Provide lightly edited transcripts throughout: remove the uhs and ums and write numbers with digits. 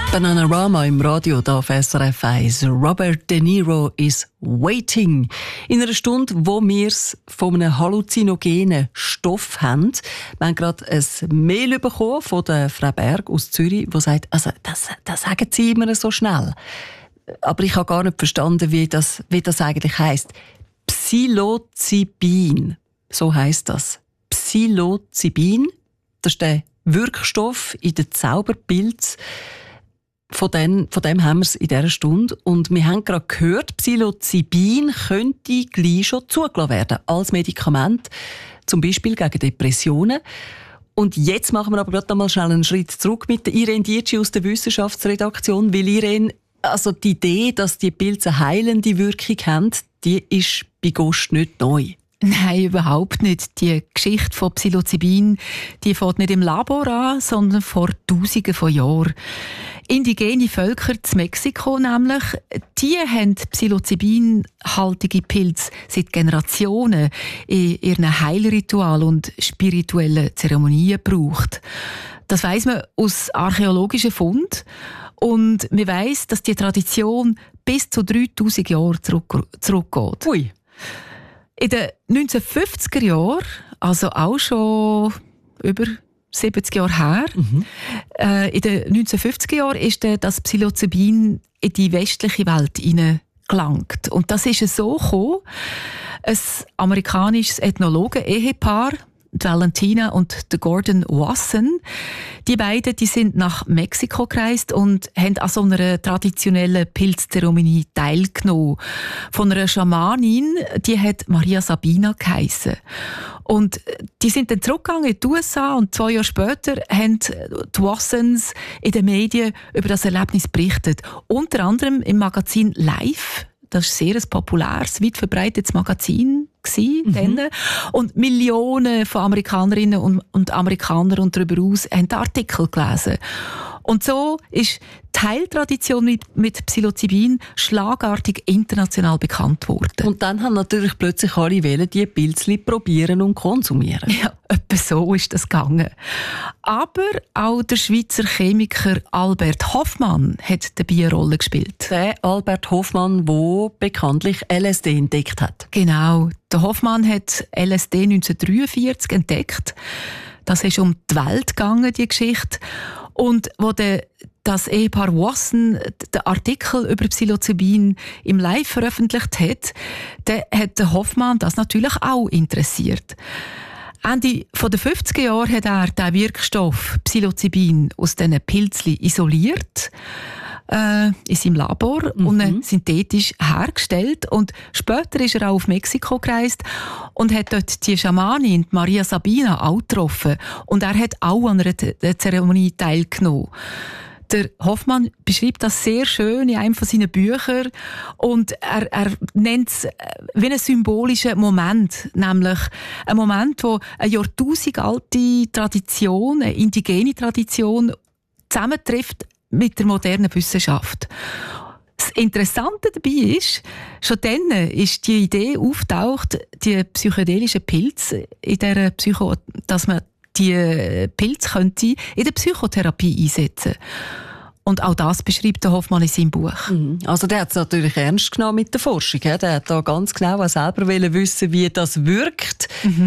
Bananarama im Radio da auf SRF 1. Robert De Niro is waiting. In einer Stunde, wo wir es von einem halluzinogenen Stoff haben. Wir haben gerade ein Mail bekommen von der Frau Berg aus Zürich, die sagt, also das sagen Sie immer so schnell. Aber ich habe gar nicht verstanden, wie das eigentlich heisst. Psilocybin, so heisst das. Psilocybin, das ist der Wirkstoff in den Zauberpilz. Von dem haben wir es in dieser Stunde. Und wir haben gerade gehört, Psilocybin könnte gleich schon zugelassen werden als Medikament, zum Beispiel gegen Depressionen. Und jetzt machen wir aber gerade mal schnell einen Schritt zurück mit der Irene Dietschi aus der Wissenschaftsredaktion, weil Irene, also die Idee, dass die Pilze heilende Wirkung haben, die ist bei Ghost nicht neu. Nein, überhaupt nicht. Die Geschichte von Psilocybin, die fängt nicht im Labor an, sondern vor Tausenden von Jahren. Indigene Völker in Mexiko nämlich, die haben Psilocybin-haltige Pilze seit Generationen in ihren Heilritualen und spirituellen Zeremonien gebraucht. Das weiss man aus archäologischen Funden. Und man weiss, dass die Tradition bis zu 3000 Jahre zurückgeht. Ui. In den 1950er Jahren, also auch schon über 70 Jahre her, in den 1950er Jahren ist das Psilocybin in die westliche Welt hineingelangt. Und das ist so gekommen, ein amerikanisches Ethnologen-Ehepaar, Valentina und Gordon Wasson. Die beiden, die sind nach Mexiko gereist und haben an so einer traditionellen Pilzzeremonie teilgenommen. Von einer Schamanin, die hat Maria Sabina geheissen. Und die sind dann zurückgegangen in die USA und 2 Jahre später haben die Wassons in den Medien über das Erlebnis berichtet. Unter anderem im Magazin Life. Das ist sehr ein populäres, weit verbreitetes Magazin gewesen. Und Millionen von Amerikanerinnen und Amerikanern und darüber hinaus haben den Artikel gelesen. Und so ist die Heiltradition mit Psilocybin schlagartig international bekannt worden. Und dann haben natürlich plötzlich alle die Pilzli probieren und konsumieren. Ja, etwa so ist das gegangen. Aber auch der Schweizer Chemiker Albert Hofmann hat dabei eine Rolle gespielt. Der Albert Hofmann, der bekanntlich LSD entdeckt hat. Genau. Der Hofmann hat LSD 1943 entdeckt. Das ist um die Welt gegangen, die Geschichte. Und wo das Ehepaar Wasson den Artikel über Psilocybin im Live veröffentlicht hat, hat der Hofmann das natürlich auch interessiert. Ende der 50er Jahre hat er den Wirkstoff Psilocybin aus diesen Pilzchen isoliert in seinem Labor und synthetisch hergestellt. Und später ist er auch auf Mexiko gereist und hat dort die Schamanin, Maria Sabina, auch getroffen. Und er hat auch an einer Zeremonie teilgenommen. Der Hofmann beschreibt das sehr schön in einem von seinen Büchern und er nennt es wie einen symbolischen Moment, nämlich ein Moment, wo eine jahrtausendalte Tradition, eine indigene Tradition zusammentrifft mit der modernen Wissenschaft. Das Interessante dabei ist, schon dann ist die Idee auftaucht, die psychedelischen Pilze in der dass man die Pilze könnte in der Psychotherapie einsetzen. Und auch das beschreibt der Hofmann in seinem Buch. Also der hat es natürlich ernst genommen mit der Forschung. Der hat da ganz genau selber wissen, wie das wirkt.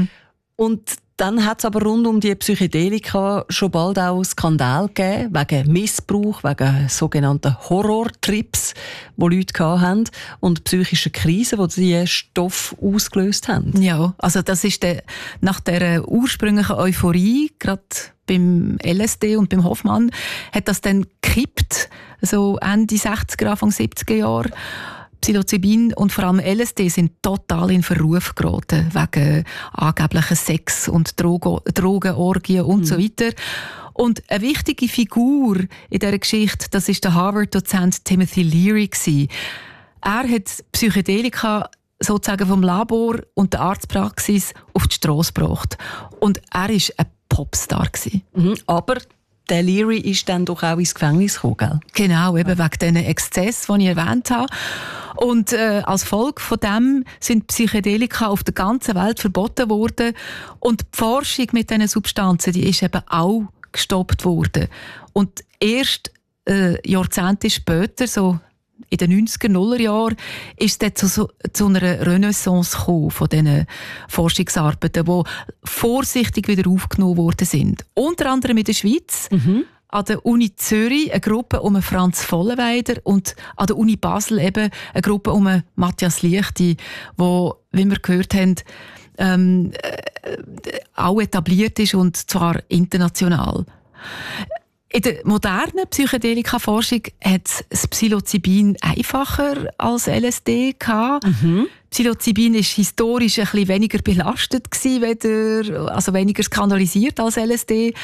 Und dann hat es aber rund um die Psychedelika schon bald auch Skandal gegeben, wegen Missbrauch, wegen sogenannten Horrortrips, die Leute hatten, und psychischen Krisen, die diese Stoffe ausgelöst haben. Ja, also das ist nach der ursprünglichen Euphorie, gerade beim LSD und beim Hofmann, hat das dann gekippt, so Ende 60er, Anfang 70er Jahre. Psilocybin und vor allem LSD sind total in Verruf geraten, wegen angeblichen Sex- und Drogenorgien und so weiter. Und eine wichtige Figur in dieser Geschichte, das ist der Harvard-Dozent Timothy Leary gewesen. Er hat Psychedelika sozusagen vom Labor und der Arztpraxis auf die Strasse gebracht. Und er war ein Popstar gewesen. Aber der Leary ist dann doch auch ins Gefängnis gekommen, gell? Genau, eben wegen diesen Exzessen, die ich erwähnt habe. Und als Folge von dem sind Psychedelika auf der ganzen Welt verboten worden. Und die Forschung mit diesen Substanzen, die ist eben auch gestoppt worden. Und erst Jahrzehnte später, so in den 90er, 0er Jahren, ist es zu einer Renaissance gekommen von diesen Forschungsarbeiten, die vorsichtig wieder aufgenommen worden sind. Unter anderem in der Schweiz, an der Uni Zürich eine Gruppe um Franz Vollenweider und an der Uni Basel eben eine Gruppe um Matthias Liechti, wo, wie wir gehört haben, auch etabliert ist, und zwar international. In der modernen Psychedelika-Forschung hat das Psilocybin einfacher als LSD gehabt. Psilocybin war historisch ein bisschen weniger belastet gewesen, weniger skandalisiert als LSD.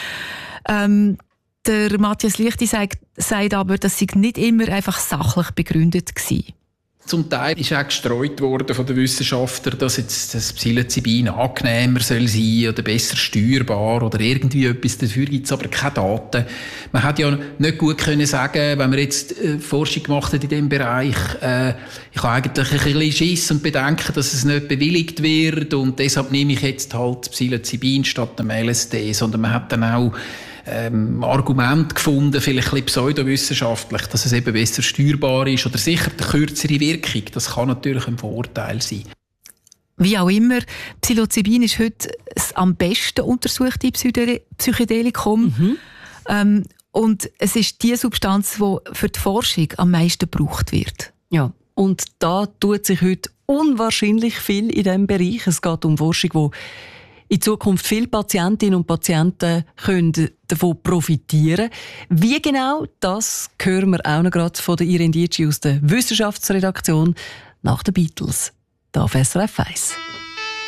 Der Matthias Liechti sagt aber, das sei nicht immer einfach sachlich begründet gewesen. Zum Teil ist auch gestreut worden von den Wissenschaftlern, dass jetzt das Psilocybin angenehmer soll sein oder besser steuerbar oder irgendwie etwas. Dafür gibt es aber keine Daten. Man hat ja nicht gut können sagen, wenn man jetzt Forschung gemacht hat in diesem Bereich, ich habe eigentlich ein bisschen Schiss und Bedenken, dass es nicht bewilligt wird, und deshalb nehme ich jetzt halt Psilocybin statt dem LSD, sondern man hat dann auch Argument gefunden, vielleicht ein bisschen pseudowissenschaftlich, dass es eben besser steuerbar ist oder sicher die kürzere Wirkung. Das kann natürlich ein Vorteil sein. Wie auch immer, Psilocybin ist heute das am besten untersuchte Psychedelikum. Und es ist die Substanz, die für die Forschung am meisten gebraucht wird. Ja, und da tut sich heute unwahrscheinlich viel in diesem Bereich. Es geht um Forschung, die in Zukunft viele Patientinnen und Patienten können davon profitieren. Wie genau, das hören wir auch noch gerade von der Irene Dietschi aus der Wissenschaftsredaktion nach den Beatles. Da auf SRF 1.